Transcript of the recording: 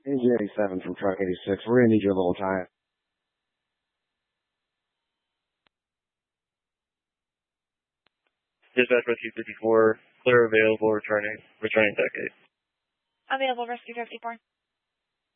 AG87 from truck 86. We're going to need you a little time. Dispatch Rescue 54, clear available, returning deck 8. Available Rescue 54.